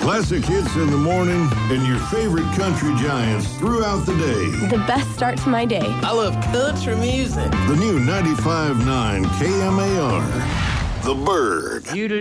Classic hits in the morning and your favorite country giants throughout the day. The best start to my day. I love country music. The new 95.9 KMAR. The Bird.